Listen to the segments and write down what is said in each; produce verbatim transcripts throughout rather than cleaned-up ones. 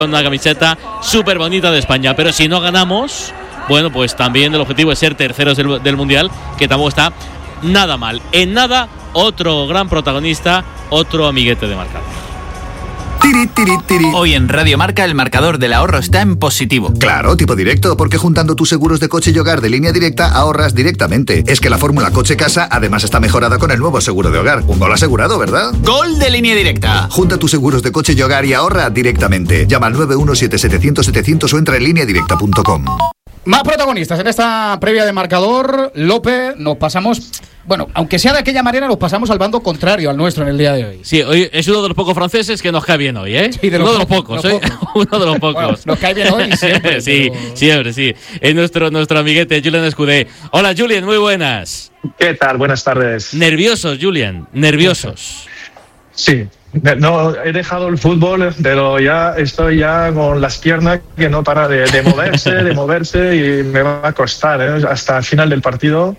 Una camiseta súper bonita de España, pero si no ganamos, bueno, pues también el objetivo es ser terceros del, del Mundial, que tampoco está nada mal. En nada, otro gran protagonista, otro amiguete de Marca. Tiri, tiri, tiri. Hoy en Radio Marca el marcador del ahorro está en positivo. Claro, tipo directo, porque juntando tus seguros de coche y hogar de Línea Directa ahorras directamente. Es que la fórmula coche-casa además está mejorada con el nuevo seguro de hogar. Un gol asegurado, ¿verdad? ¡Gol de Línea Directa! Junta tus seguros de coche y hogar y ahorra directamente. Llama al nueve uno siete siete cero cero siete cero cero o entra en línea directa punto com. Más protagonistas en esta previa de marcador. López, nos pasamos... Bueno, aunque sea de aquella manera, nos pasamos al bando contrario al nuestro en el día de hoy. Sí, hoy es uno de los pocos franceses que nos cae bien hoy, ¿eh? Sí, de los uno de los pocos, pocos, ¿eh? pocos. Uno de los pocos. Bueno, nos cae bien hoy siempre. Sí, pero... siempre, sí. Es nuestro, nuestro amiguete, Julián Escudé. Hola, Julián, muy buenas. ¿Qué tal? Buenas tardes. Nerviosos, Julián, nerviosos. Sí, no, he dejado el fútbol, pero ya estoy ya con las piernas que no para de, de moverse, de moverse y me va a costar, ¿eh? Hasta el final del partido,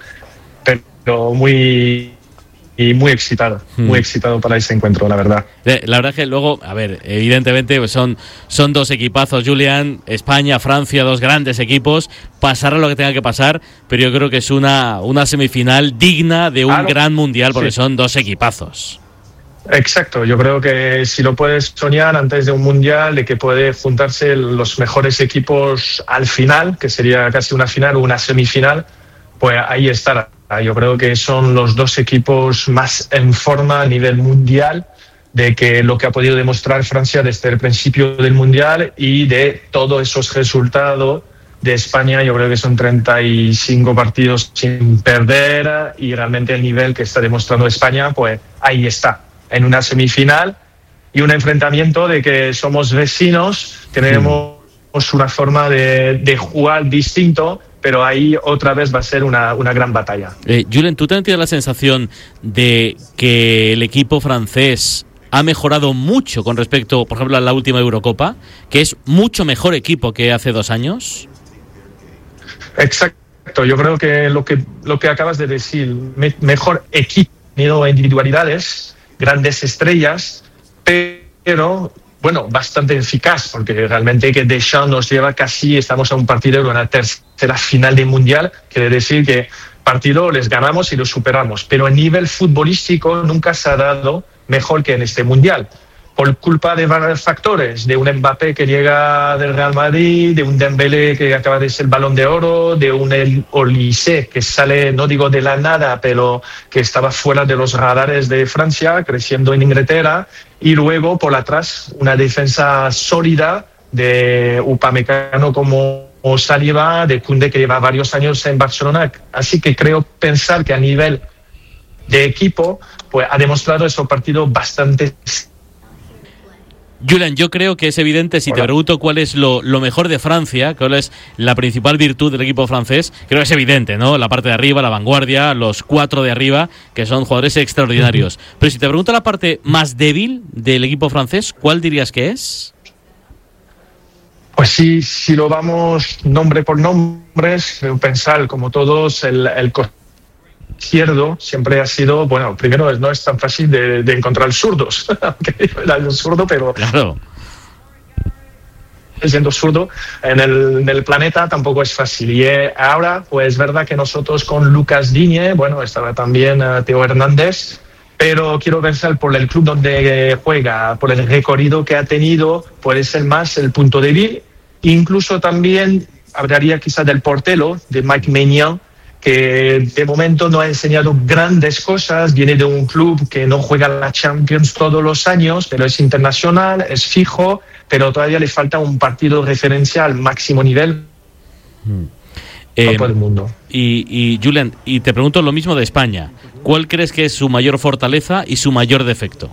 pero muy... y muy excitado, hmm. muy excitado para ese encuentro, la verdad. La verdad es que luego, a ver, evidentemente pues son, son dos equipazos, Julián, España, Francia, dos grandes equipos, pasará lo que tenga que pasar, pero yo creo que es una, una semifinal digna de un ah, no. gran mundial, porque sí. son dos equipazos. Exacto, yo creo que si lo puedes soñar antes de un mundial, de que puede juntarse los mejores equipos al final, que sería casi una final o una semifinal, pues ahí estará. Yo creo que son los dos equipos más en forma a nivel mundial de que lo que ha podido demostrar Francia desde el principio del mundial y de todos esos resultados de España. Yo creo que son treinta y cinco partidos sin perder y realmente el nivel que está demostrando España, pues ahí está, en una semifinal y un enfrentamiento de que somos vecinos, tenemos mm. una forma de, de jugar distinto, pero ahí otra vez va a ser una, una gran batalla. Eh, Julen, ¿tú también tienes la sensación de que el equipo francés ha mejorado mucho con respecto, por ejemplo, a la última Eurocopa, que es mucho mejor equipo que hace dos años? Exacto, yo creo que lo que, lo que acabas de decir, me, mejor equipo, tenido individualidades, grandes estrellas, pero... bueno, bastante eficaz, porque realmente que Deschamps nos lleva casi, estamos a un partido de una tercera final de Mundial, quiere decir que partido les ganamos y los superamos, pero a nivel futbolístico nunca se ha dado mejor que en este Mundial, por culpa de varios factores, de un Mbappé que llega del Real Madrid, de un Dembélé que acaba de ser Balón de Oro, de un El Olise que sale, no digo de la nada, pero que estaba fuera de los radares de Francia, creciendo en Inglaterra, y luego por atrás una defensa sólida de Upamecano como Saliba, de Koundé que lleva varios años en Barcelona. Así que creo pensar que a nivel de equipo pues ha demostrado esos partidos bastante... Julián, yo creo que es evidente, si Hola. te pregunto cuál es lo, lo mejor de Francia, cuál es la principal virtud del equipo francés, creo que es evidente, ¿no? La parte de arriba, la vanguardia, los cuatro de arriba, que son jugadores extraordinarios. Uh-huh. Pero si te pregunto la parte más débil del equipo francés, ¿cuál dirías que es? Pues sí, si lo vamos nombre por nombre, pensar como todos, el, el izquierdo siempre ha sido, bueno, primero no es tan fácil de, de encontrar zurdos, aunque era un zurdo, pero claro, siendo zurdo en el, en el planeta tampoco es fácil. Y eh, ahora, pues es verdad que nosotros con Lucas Digne, bueno, estaba también uh, Teo Hernández, pero quiero pensar por el club donde juega, por el recorrido que ha tenido, puede ser más el punto débil. Incluso también hablaría quizá del portero, de Mike Maignan, que de momento no ha enseñado grandes cosas, viene de un club que no juega la Champions todos los años, pero es internacional, es fijo, pero todavía le falta un partido referencial al máximo nivel hmm. eh, para todo el mundo. Y, y Julián, y te pregunto lo mismo de España, ¿cuál crees que es su mayor fortaleza y su mayor defecto?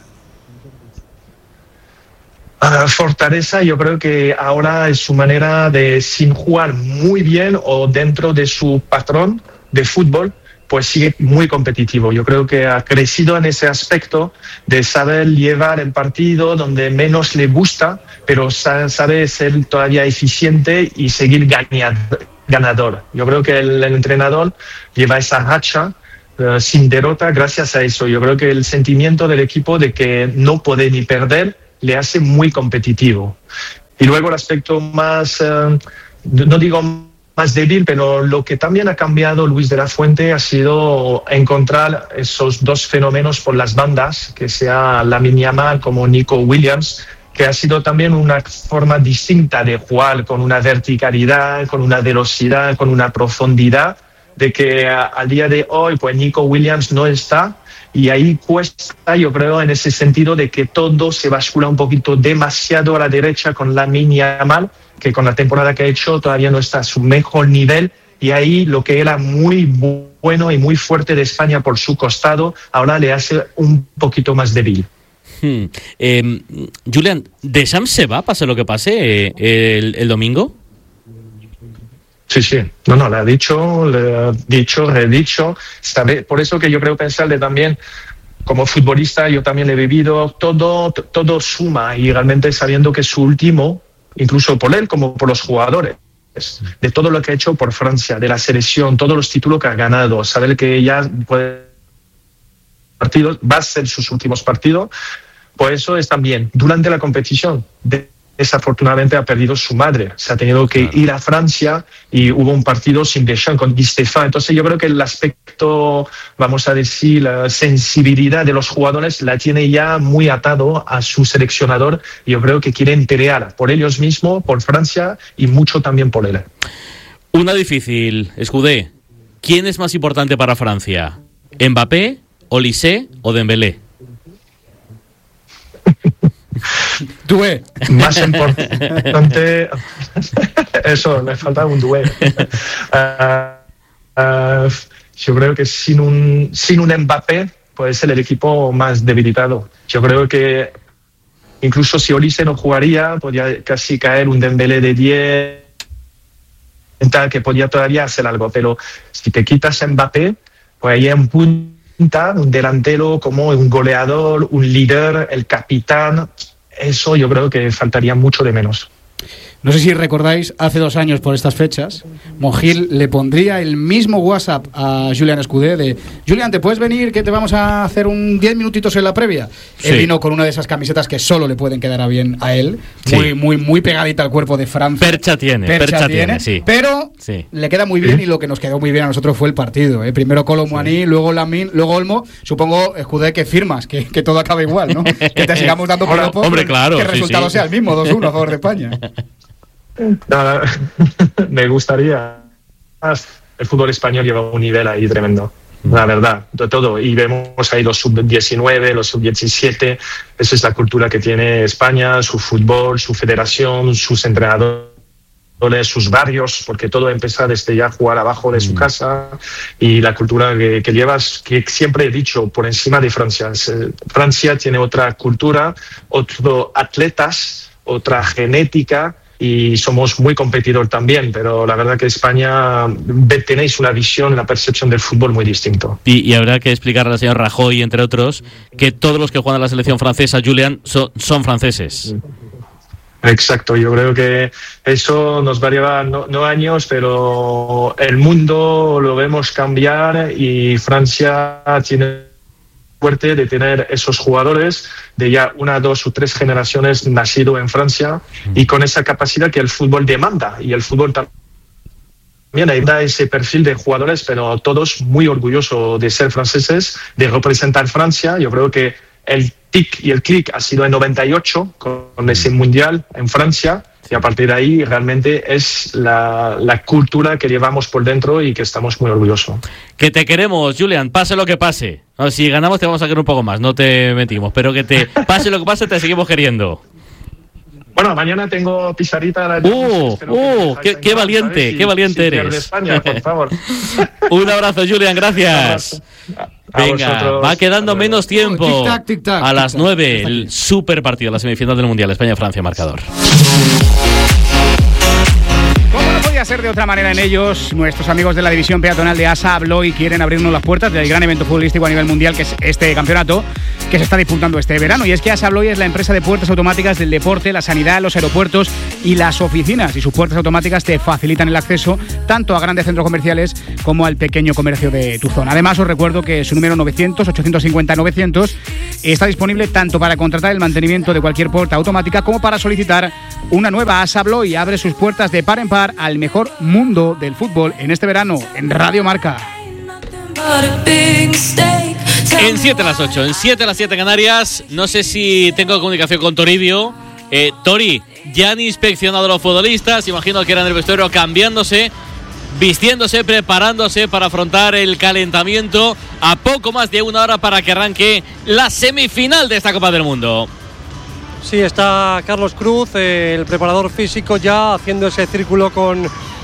Uh, fortaleza, yo creo que ahora es su manera de, sin jugar muy bien o dentro de su patrón de fútbol, pues sigue muy competitivo. Yo creo que ha crecido en ese aspecto de saber llevar el partido donde menos le gusta, pero sabe ser todavía eficiente y seguir ganador. Yo creo que el, el entrenador lleva esa racha uh, sin derrota gracias a eso. Yo creo que el sentimiento del equipo de que no puede ni perder le hace muy competitivo. Y luego el aspecto más, eh, no digo más débil, pero lo que también ha cambiado Luis de la Fuente ha sido encontrar esos dos fenómenos por las bandas, que sea Lamine Yamal como Nico Williams, que ha sido también una forma distinta de jugar, con una verticalidad, con una velocidad, con una profundidad, de que al día de hoy pues Nico Williams no está, y ahí cuesta, yo creo, en ese sentido de que todo se bascula un poquito demasiado a la derecha con Lamine Yamal, que con la temporada que ha hecho todavía no está a su mejor nivel, y ahí lo que era muy bueno y muy fuerte de España por su costado, ahora le hace un poquito más débil. Hmm. Eh, Julián, ¿Deschamps se va, pase lo que pase, eh, el, el domingo? Sí, sí. No, no, le ha dicho, le ha dicho, le he dicho. ¿Sabe? Por eso que yo creo pensarle también, como futbolista, yo también le he vivido, todo, todo suma, y realmente sabiendo que es su último, incluso por él como por los jugadores, de todo lo que ha hecho por Francia, de la selección, todos los títulos que ha ganado, saber que ya puede partidos, va a ser sus últimos partidos. Por eso es también, durante la competición, desafortunadamente ha perdido su madre. Se ha tenido que claro. ir a Francia y hubo un partido sin Deschamps con Di Stéphane. Entonces yo creo que el aspecto, vamos a decir, la sensibilidad de los jugadores la tiene ya muy atado a su seleccionador. Yo creo que quieren pelear por ellos mismos, por Francia y mucho también por él. Una difícil, Escudé. ¿Quién es más importante para Francia? ¿Mbappé, Olise o Dembélé? Dué. Más importante. Eso, me falta un dué. Uh, uh, yo creo que sin un, sin un Mbappé puede ser el equipo más debilitado. Yo creo que incluso si Olise no jugaría, podría casi caer un Dembélé de diez, que podía todavía hacer algo. Pero si te quitas a Mbappé, pues ahí hay un punta, un delantero como un goleador, un líder, el capitán. Eso yo creo que faltaría mucho de menos. No sé si recordáis, hace dos años por estas fechas, Monjil le pondría el mismo WhatsApp a Julián Escudé de Julián, ¿te puedes venir que te vamos a hacer un diez minutitos en la previa? Sí. Él vino con una de esas camisetas que solo le pueden quedar a bien a él, sí. muy, muy, muy pegadita al cuerpo de Francia. Percha tiene, percha, percha tiene, tiene, sí. Pero sí. le queda muy bien, y lo que nos quedó muy bien a nosotros fue el partido. ¿eh? Primero Kolo Muani, sí. luego Lamine, luego Olmo. Supongo, Escudé, que firmas, que, que todo acaba igual, ¿no? Que te sigamos dando piropos, hombre, claro, que el sí, resultado sí. sea el mismo, dos uno a favor de España. No, me gustaría. El fútbol español lleva un nivel ahí tremendo, la verdad, de todo. Y vemos ahí los sub diecinueve, los sub diecisiete. Esa es la cultura que tiene España, su fútbol, su federación, sus entrenadores, sus barrios, porque todo empieza desde ya jugar abajo de su casa, y la cultura que, que llevas, que siempre he dicho, por encima de Francia. Francia tiene otra cultura, otros atletas, otra genética, y somos muy competidor también, pero la verdad que España tenéis una visión, una percepción del fútbol muy distinto. Y, y habrá que explicarle al señor Rajoy, entre otros, que todos los que juegan a la selección francesa, Julián, so, son franceses. Exacto, yo creo que eso nos va a llevar no, no años, pero el mundo lo vemos cambiar, y Francia tiene fuerte de tener esos jugadores de ya una, dos o tres generaciones nacido en Francia, y con esa capacidad que el fútbol demanda, y el fútbol también ahí da ese perfil de jugadores, pero todos muy orgullosos de ser franceses, de representar Francia. Yo creo que el tic y el clic ha sido en noventa y ocho con ese mundial en Francia, y a partir de ahí realmente es la, la cultura que llevamos por dentro y que estamos muy orgullosos. Que te queremos, Julián, pase lo que pase. No, si ganamos te vamos a querer un poco más, no te mentimos, pero que te pase lo que pase, te seguimos queriendo. Bueno, mañana tengo pizarrita. ¡Uh! ¡Uh! ¡Qué, qué valiente! Si, ¡Qué valiente si eres! España, por favor. Un abrazo, Julián, gracias. A Venga, vosotros. Va quedando menos tiempo. Oh, tic-tac, tic-tac, a las tic-tac, nueve, tic-tac. El super partido, la semifinal del Mundial, España-Francia, marcador. Como no podía ser de otra manera en ellos, nuestros amigos de la división peatonal de ASA habló y quieren abrirnos las puertas del gran evento futbolístico a nivel mundial que es este campeonato. que se está disputando este verano. Y es que ASA Abloy es la empresa de puertas automáticas del deporte, la sanidad, los aeropuertos y las oficinas. Y sus puertas automáticas te facilitan el acceso tanto a grandes centros comerciales como al pequeño comercio de tu zona. Además, os recuerdo que su número novecientos, ochocientos cincuenta, novecientos está disponible tanto para contratar el mantenimiento de cualquier puerta automática como para solicitar una nueva. ASA Abloy abre sus puertas de par en par al mejor mundo del fútbol en este verano en Radio Marca. En siete a las ocho, en siete a las siete Canarias. No sé si tengo comunicación con Toribio. Eh, Tori, ya han inspeccionado a los futbolistas. Imagino que eran el vestuario cambiándose, vistiéndose, preparándose para afrontar el calentamiento a poco más de una hora para que arranque la semifinal de esta Copa del Mundo. Sí, está Carlos Cruz, eh, el preparador físico, ya haciendo ese círculo con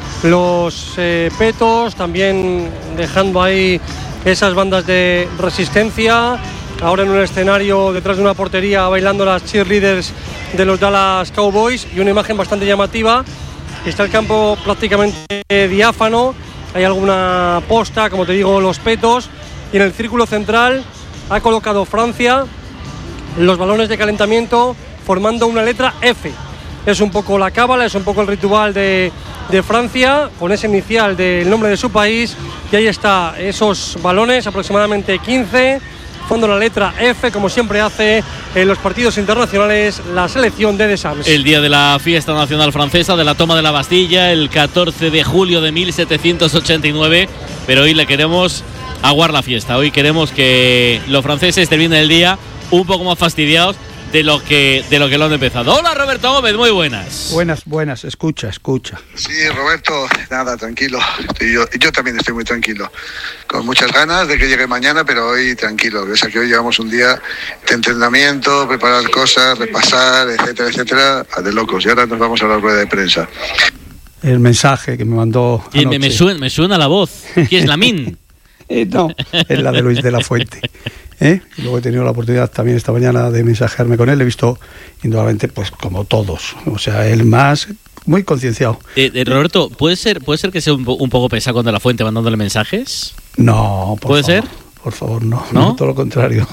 los eh, petos, también dejando ahí esas bandas de resistencia. Ahora en un escenario detrás de una portería bailando las cheerleaders de los Dallas Cowboys, y una imagen bastante llamativa. Está el campo prácticamente diáfano, hay alguna posta, como te digo, los petos, y en el círculo central ha colocado Francia los balones de calentamiento formando una letra F. Es un poco la cábala, es un poco el ritual de, de Francia, con ese inicial del nombre de su país, y ahí está, esos balones, aproximadamente quince, fondo la letra F, como siempre hace en los partidos internacionales la selección de Deschamps. El día de la fiesta nacional francesa, de la toma de la Bastilla, el catorce de julio de mil setecientos ochenta y nueve, pero hoy le queremos aguar la fiesta, hoy queremos que los franceses terminen el día un poco más fastidiados de lo que de lo que lo han empezado. Hola, Roberto Gómez, muy buenas. Buenas, buenas, escucha, escucha. Sí, Roberto, nada, tranquilo. Estoy yo, yo también estoy muy tranquilo. Con muchas ganas de que llegue mañana, pero hoy tranquilo. O sea, que hoy llevamos un día de entrenamiento, preparar cosas, repasar, etcétera, etcétera, de locos. Y ahora nos vamos a la rueda de prensa. El mensaje que me mandó anoche. Me, me, suena, me suena la voz. ¿Quién es Lamine? eh, no, es la de Luis de la Fuente. ¿Eh? Y luego he tenido la oportunidad también esta mañana de mensajearme con él. He visto, indudablemente, pues como todos, o sea, él más, muy concienciado. Eh, eh, Roberto, ¿puede ser puede ser que sea un, un poco pesado con De la Fuente mandándole mensajes? No, por ¿Puede favor, ser? Por favor, no, no, no todo lo contrario.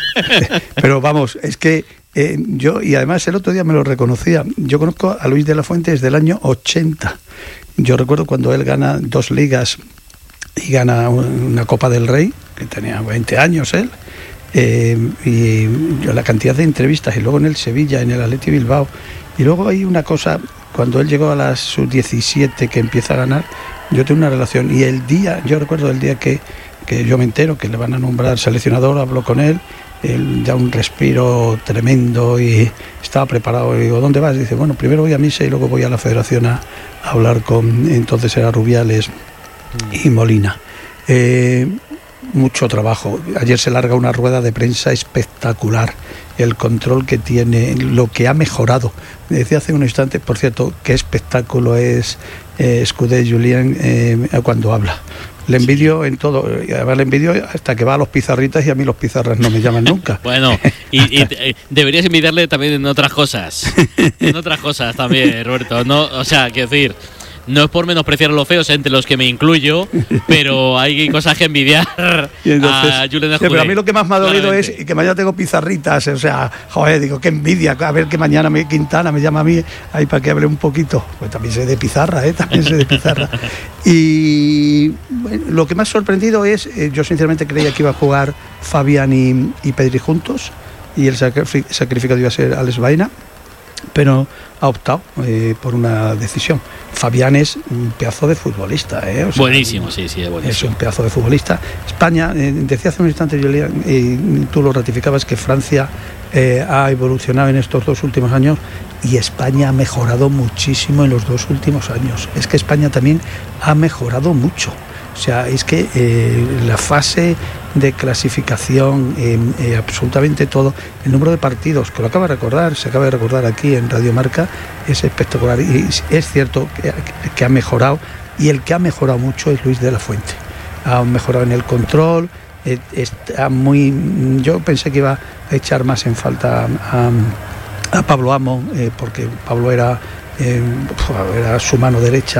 Pero vamos, es que eh, yo, y además el otro día me lo reconocía, yo conozco a Luis de la Fuente desde el año ochenta. Yo recuerdo cuando él gana dos ligas y gana una Copa del Rey, que tenía veinte años él. Eh, y yo, la cantidad de entrevistas, y luego en el Sevilla, en el Athletic Bilbao, y luego hay una cosa, cuando él llegó a las sub diecisiete que empieza a ganar, yo tengo una relación, y el día, yo recuerdo el día que, que yo me entero que le van a nombrar seleccionador, hablo con él, él da un respiro tremendo y estaba preparado, y digo, ¿dónde vas? Y dice, bueno, primero voy a misa y luego voy a la federación a, a hablar con, entonces era Rubiales y Molina. Eh, mucho trabajo. Ayer se larga una rueda de prensa espectacular, el control que tiene, lo que ha mejorado. Me decía hace un instante, por cierto, qué espectáculo es eh, Escudé Julien eh, cuando habla. Le envidio en todo, y además le envidio hasta que va a los pizarritas, y a mí los pizarras no me llaman nunca. Bueno, y, y eh, deberías envidiarle también en otras cosas, en otras cosas también, Roberto. No, o sea, quiero decir, no es por menospreciar a los feos, entre los que me incluyo, pero hay cosas que envidiar entonces, a Julien Escudé. Sí, pero a mí lo que más me ha dolido es que mañana tengo pizarritas, o sea, joder, digo, qué envidia, a ver que mañana me, Quintana me llama a mí ahí para que hable un poquito. Pues también sé de pizarra, ¿eh? También sé de pizarra. Y bueno, lo que más sorprendido es, eh, yo sinceramente creía que iba a jugar Fabián y, y Pedri juntos, y el sacrificado iba a ser Alex Baena, pero ha optado eh, por una decisión. Fabián es un pedazo de futbolista, ¿eh? O sea, buenísimo, sí, sí, es buenísimo. Es un pedazo de futbolista. España, eh, decía hace un instante, Julián, y tú lo ratificabas, que Francia eh, ha evolucionado en estos dos últimos años, y España ha mejorado muchísimo en los dos últimos años. Es que España también ha mejorado mucho. O sea, es que eh, la fase de clasificación, eh, eh, absolutamente todo, el número de partidos, que lo acaba de recordar, se acaba de recordar aquí en Radio Marca, es espectacular. Y es cierto que, que ha mejorado, y el que ha mejorado mucho es Luis de la Fuente. Ha mejorado en el control, eh, está muy. Yo pensé que iba a echar más en falta a, a Pablo Amo, eh, porque Pablo era, eh, era su mano derecha,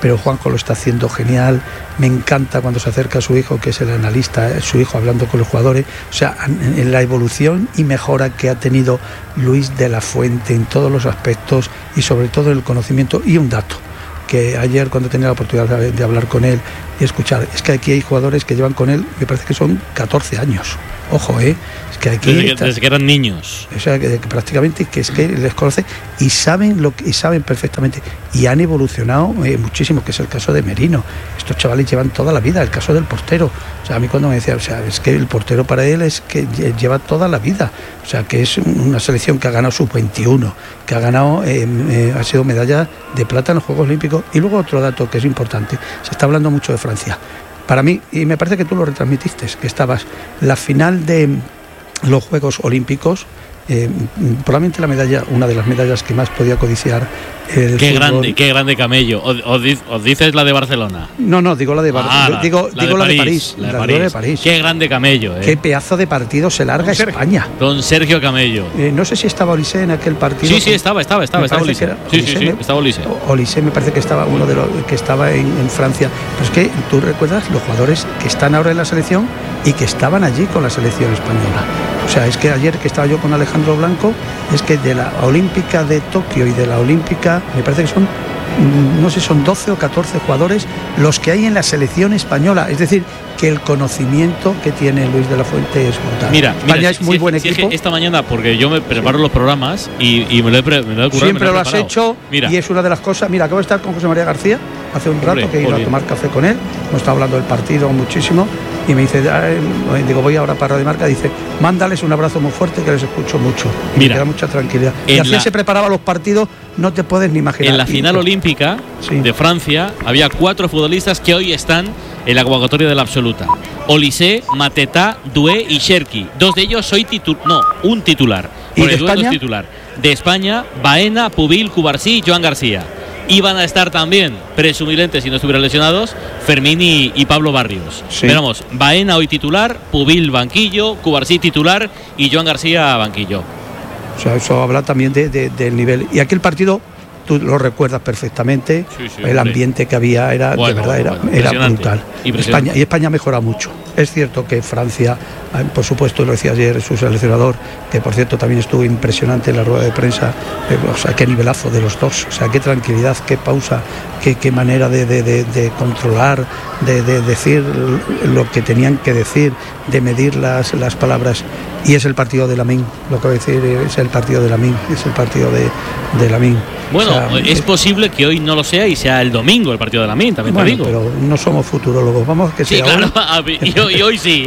pero Juanjo lo está haciendo genial. Me encanta cuando se acerca a su hijo, que es el analista, su hijo hablando con los jugadores. O sea, en la evolución y mejora que ha tenido Luis de la Fuente en todos los aspectos y sobre todo en el conocimiento. Y un dato, que ayer cuando tenía la oportunidad de, de hablar con él y escuchar, es que aquí hay jugadores que llevan con él, me parece que son catorce años. Ojo, ¿eh? Es que aquí desde, está, desde que eran niños. O sea, que, que prácticamente que es que les conoce y saben lo que, y saben perfectamente y han evolucionado eh, muchísimo, que es el caso de Merino. Estos chavales llevan toda la vida, el caso del portero. O sea, a mí cuando me decía, o sea, es que el portero para él es que lleva toda la vida. O sea, que es una selección que ha ganado sub veintiuno, que ha ganado, eh, eh, ha sido medalla de plata en los Juegos Olímpicos. Y luego otro dato que es importante, se está hablando mucho de Francia. Para mí, y me parece que tú lo retransmitiste, que estabas, la final de los Juegos Olímpicos, eh, probablemente la medalla, una de las medallas que más podía codiciar el qué fútbol. grande, qué grande camello. ¿O, o, o dices la de Barcelona? No, no, digo la de Barcelona. Ah, digo, la, digo de la de París, París. La de la París. de París. Qué grande camello, eh. Qué pedazo de partido se larga Don España. Don Sergio Camello. Eh, no sé si estaba Olise en aquel partido. Sí, sí, estaba, estaba, estaba, estaba Olise. Sí, sí, sí, estaba Olise. Olise me parece que estaba uno de los que estaba en, en Francia. Pero es que tú recuerdas los jugadores que están ahora en la selección y que estaban allí con la selección española. O sea, es que ayer que estaba yo con Alejandro Blanco, es que de la Olímpica de Tokio y de la Olímpica, me parece que son, no sé, son doce o catorce jugadores los que hay en la selección española. Es decir, que el conocimiento que tiene Luis de la Fuente es brutal. Mira, España mira, es muy si, buen si equipo. Es esta mañana, porque yo me preparo los programas y, y me lo he, pre, me lo he currado. Siempre me lo, lo he has preparado. hecho. Mira. Y es una de las cosas. Mira, acabo de estar con José María García hace un rato, Hombre, que he ido joder. a tomar café con él. Hemos estado hablando del partido muchísimo. Y me dice, digo, voy ahora para Radio Marca. Dice, mándales un abrazo muy fuerte, que les escucho mucho. Y Mira, me da mucha tranquilidad. Y así la, se preparaba los partidos, no te puedes ni imaginar. En la final y, olímpica sí. de Francia había cuatro futbolistas que hoy están en la convocatoria de la absoluta: Olise, Mateta, Doué y Cherki. Dos de ellos soy titular, no, un titular. ¿Y Porque de Doué no España? es titular. De España, Baena, Pubil, Cubarsí y Joan García. Iban a estar también, presumiblemente, si no estuvieran lesionados, Fermín y, y Pablo Barrios. Sí. Pero vamos, Baena hoy titular, Pubil banquillo, Cubarsí titular y Joan García banquillo. O sea, eso habla también de, de, del nivel. Y aquel partido, tú lo recuerdas perfectamente, Sí, sí, el hombre. ambiente que había era, Bueno, de verdad, era, bueno, era impresionante, brutal. impresionante. España, y España mejora mucho. Es cierto que Francia, por supuesto, lo decía ayer su seleccionador, que por cierto también estuvo impresionante en la rueda de prensa, eh, o sea, qué nivelazo de los dos, o sea, qué tranquilidad, qué pausa, qué, qué manera de, de, de, de controlar, de, de decir lo que tenían que decir, de medir las, las palabras. Y es el partido de Lamine, lo que voy a decir, es el partido de Lamine, es el partido de, de Lamine. Bueno, o sea, es posible que hoy no lo sea y sea el domingo el partido de la Min, también bueno, te digo. pero no somos futurólogos, vamos a que Sí, sea claro, ahora. y hoy, y hoy sí.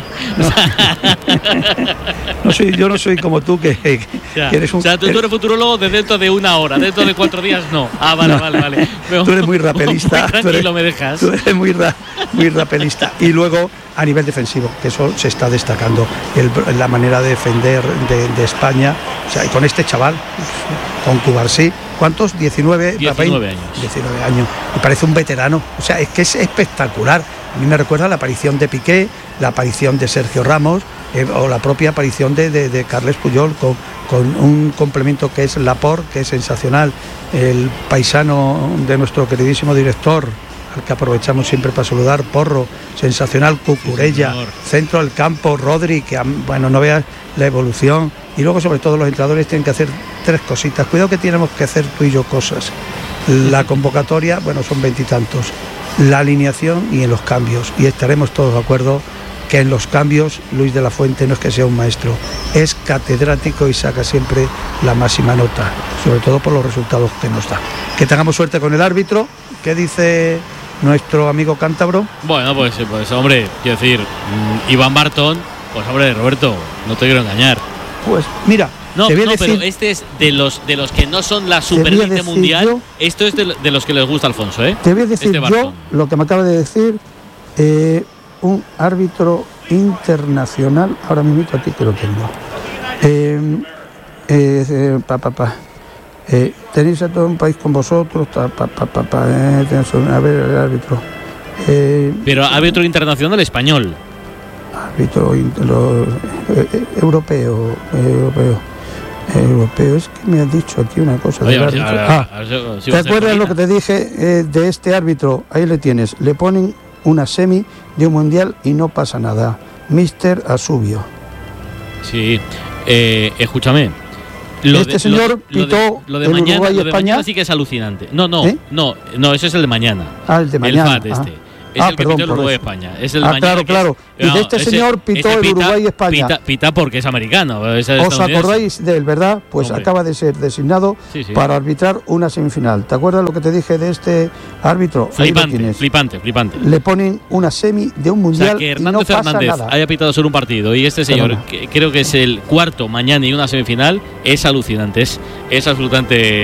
No soy, yo no soy como tú, que, que O sea, eres un... o sea, tú, tú eres futurólogo de dentro de una hora, dentro de cuatro días no. Ah, vale, No. vale, vale. Tú eres muy rapelista. Muy tú eres, tranquilo me dejas. Tú eres muy, ra, muy rapelista. Y luego, a nivel defensivo, que eso se está destacando, el, la manera de defender de, de España. O sea, y con este chaval, con Cubarsí, ¿cuántos? diecinueve, diecinueve años. diecinueve años. Y parece un veterano. O sea, es que es espectacular. A mí me recuerda la aparición de Piqué, la aparición de Sergio Ramos, eh, o la propia aparición de, de, de Carles Puyol, con, con un complemento que es Laporte, que es sensacional. El paisano de nuestro queridísimo director, al que aprovechamos siempre para saludar, Porro, sensacional. Cucurella, Sí, centro del campo, Rodri, que bueno, no veas la evolución. Y luego, sobre todo, los entrenadores tienen que hacer tres cositas. Cuidado que tenemos que hacer tú y yo cosas. La convocatoria, bueno, son veintitantos. La alineación y en los cambios. Y estaremos todos de acuerdo que en los cambios Luis de la Fuente no es que sea un maestro, es catedrático y saca siempre la máxima nota, sobre todo por los resultados que nos da. Que tengamos suerte con el árbitro. ¿Qué dice nuestro amigo cántabro? Bueno, pues, pues hombre, quiero decir, mmm, Iván Barton, pues hombre, Roberto, no te quiero engañar. Pues mira, No, te voy a no, decir, pero este es de los de los que no son la voy a superélite decir mundial. yo- Esto es de, de los que les gusta a Alfonso, ¿eh? te voy a decir este yo Barton. lo que me acaba de decir eh, un árbitro internacional, ahora mismo a ti que lo tengo. Eh, eh, eh, pa, pa, pa. Eh, tenéis a todo un país con vosotros, ta, pa, pa, pa, pa, eh, tenéis un- a ver el árbitro. Eh, Pero árbitro internacional español. árbitro in- lo- eh, eh, europeo, eh, europeo. Europeo, es que me has dicho aquí una cosa. Oye, del a ver si- árbitro. a ver, Ah, a ver si- si ¿te va a ser acuerdas lo bonita? que te dije eh, de este árbitro? Ahí le tienes. Le ponen una semi de un mundial y no pasa nada. mister Asubio. Sí, eh, escúchame. Lo Este de- señor lo- lo de- pitó lo de el mañana, Uruguay lo de España. mañana sí que es alucinante. No, no, ¿Eh? no, no, ese es el de mañana. Ah, el de mañana. El F A T este. Ah. Es Ah, el que perdón, pitó el por Uruguay eso. España. Es el de Ah, mañana claro, que claro. es- Y de este ese- señor pitó ese el pita- Uruguay España. Pita, pita porque es americano. Es ¿Os estadounidense. acordáis de él, verdad? Pues Hombre. acaba de ser designado Sí, sí. para arbitrar una semifinal. ¿Te acuerdas lo que te dije de este árbitro? Ahí lo Flipante, tienes. flipante, flipante. Le ponen una semi de un O mundial sea, que y Hernández no pasa Fernández nada. haya pitado solo un partido y este señor, Perdona. que creo que es el cuarto mañana y una semifinal, es alucinante. Es, es absolutamente